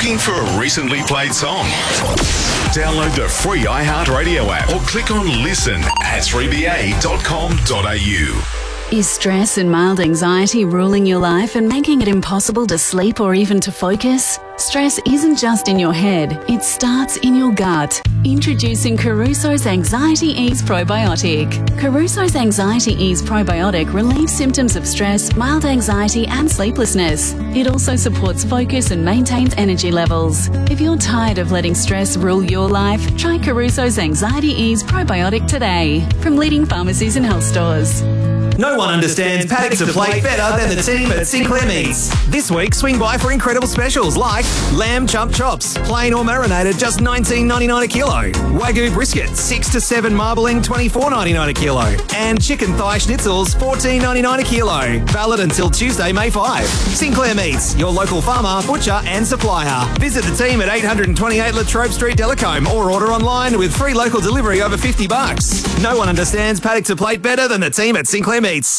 Looking for a recently played song? Download the free iHeartRadio app or click on listen at 3ba.com.au. Is stress and mild anxiety ruling your life and making it impossible to sleep or even to focus? Stress isn't just in your head, it starts in your gut. Introducing Caruso's Anxiety Ease Probiotic. Caruso's Anxiety Ease Probiotic relieves symptoms of stress, mild anxiety and sleeplessness. It also supports focus and maintains energy levels. If you're tired of letting stress rule your life, try Caruso's Anxiety Ease Probiotic today from leading pharmacies and health stores. No one understands paddock to plate better than the team at Sinclair Meats. This week, swing by for incredible specials like lamb chump chops, plain or marinated, just $19.99 a kilo. Wagyu brisket, 6 to 7 marbling, $24.99 a kilo. And chicken thigh schnitzels, $14.99 a kilo. Valid until Tuesday, May 5. Sinclair Meats, your local farmer, butcher and supplier. Visit the team at 828 Latrobe Street, Delacombe, or order online with free local delivery over $50. No one understands paddock to plate better than the team at Sinclair Meats.